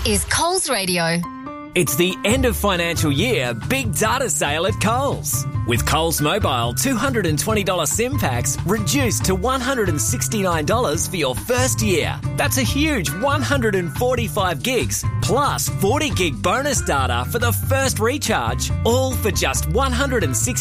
is Coles Radio. It's the end of financial year big data sale at Coles. With Coles Mobile $220 SIM packs reduced to $169 for your first year. That's a huge 145 gigs plus 40 gig bonus data for the first recharge, all for just $169.